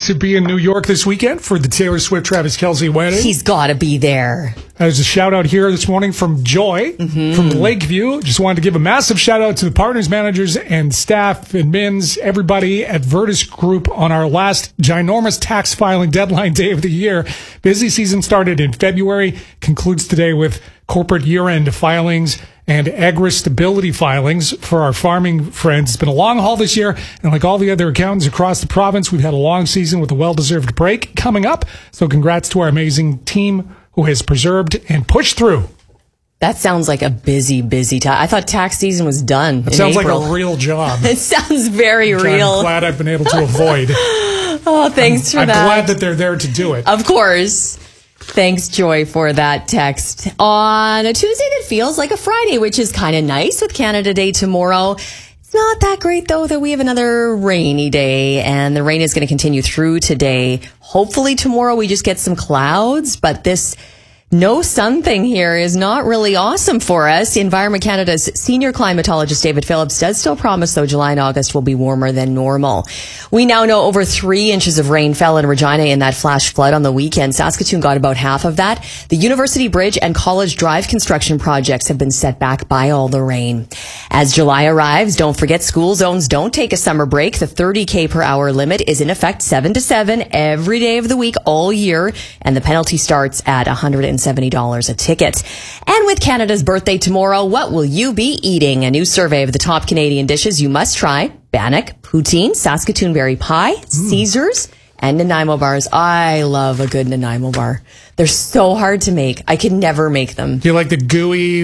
to be in New York this weekend for the Taylor Swift Travis Kelce wedding. He's got to be there. There's a shout out here this morning from Joy from Lakeview. Just wanted to give a massive shout out to the partners, managers, and staff, admins, everybody at Virtus Group on our last ginormous tax filing deadline day of the year. Busy season started in February, concludes today with corporate year-end filings and agri stability filings for our farming friends. It's been a long haul this year, and like all the other accountants across the province, we've had a long season with a well-deserved break coming up. So congrats to our amazing team who has preserved and pushed through. That sounds like a busy time. I thought tax season was done. It sounds April. like a real job. It sounds very real. I'm glad I've been able to avoid. Oh, thanks for that. I'm glad that they're there to do it. Of course. Thanks, Joy, for that text. On a Tuesday that feels like a Friday, which is kind of nice with Canada Day tomorrow. It's not that great, though, that we have another rainy day, and the rain is going to continue through today. Hopefully tomorrow we just get some clouds, but this no sun thing here is not really awesome for us. Environment Canada's senior climatologist David Phillips does still promise, though, July and August will be warmer than normal. We now know over 3 inches of rain fell in Regina in that flash flood on the weekend. Saskatoon got about half of that. The University Bridge and College Drive construction projects have been set back by all the rain. As July arrives, don't forget school zones don't take a summer break. The 30 per hour limit is in effect 7 to 7 every day of the week all year, and the penalty starts at $170 a ticket. And with Canada's birthday tomorrow, what will you be eating? A new survey of the top Canadian dishes you must try: Bannock, poutine, Saskatoon berry pie, Caesars, and Nanaimo bars. I love a good Nanaimo bar. They're so hard to make. I can never make them. Do you like the gooey,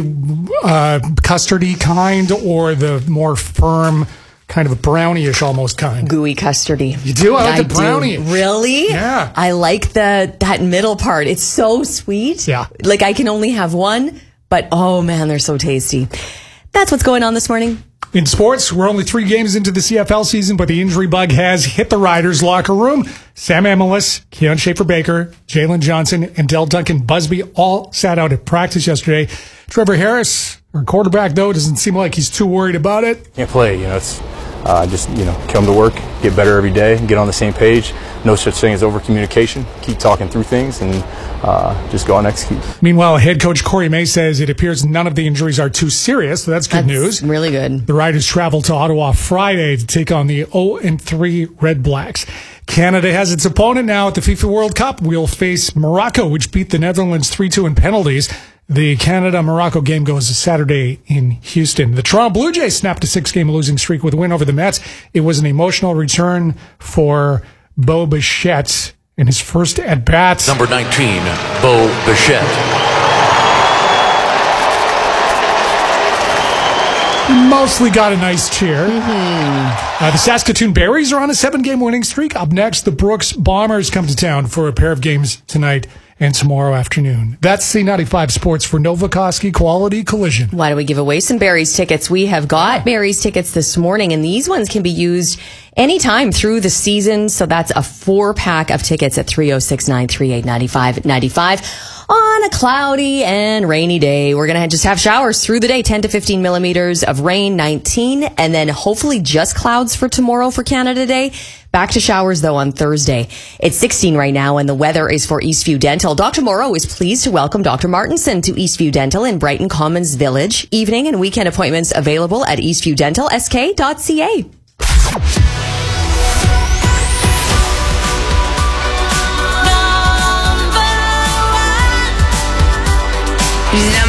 custardy kind, or the more firm, kind of a brownie-ish almost kind? Gooey custardy. You do? I like the brownie. Really? Yeah. I like that middle part. It's so sweet. Yeah. Like I can only have one, but oh man, they're so tasty. That's what's going on this morning. In sports, we're only 3 games into the CFL season, but the injury bug has hit the Riders' locker room. Sam Amolis, Keon Schaefer-Baker, Jalen Johnson, and Del Duncan-Busby all sat out at practice yesterday. Trevor Harris, our quarterback, though, doesn't seem like he's too worried about it. Can't play, it's just, come to work, get better every day, get on the same page. No such thing as over-communication. Keep talking through things and just go and execute. Meanwhile, head coach Corey May says it appears none of the injuries are too serious, so that's good news. Really good. The Riders travel to Ottawa Friday to take on the 0-3 Red Blacks. Canada has its opponent now at the FIFA World Cup. We'll face Morocco, which beat the Netherlands 3-2 in penalties. The Canada-Morocco game goes Saturday in Houston. The Toronto Blue Jays snapped a 6-game losing streak with a win over the Mets. It was an emotional return for Bo Bichette in his first at-bat. Number 19, Bo Bichette. Mostly got a nice cheer. The Saskatoon Berries are on a 7-game winning streak. Up next, the Brooks Bombers come to town for a pair of games tonight and tomorrow afternoon. That's C95 Sports for Novokoski Quality Collision. Why don't we give away some Berries tickets? We have got Berries tickets this morning, and these ones can be used anytime through the season. So that's a 4-pack of tickets at 306-938-9595. On a cloudy and rainy day, we're going to just have showers through the day, 10 to 15 millimeters of rain, 19, and then hopefully just clouds for tomorrow for Canada Day. Back to showers, though, on Thursday. It's 16 right now, and the weather is for Eastview Dental. Dr. Morrow is pleased to welcome Dr. Martinson to Eastview Dental in Brighton Commons Village. Evening and weekend appointments available at eastviewdentalsk.ca.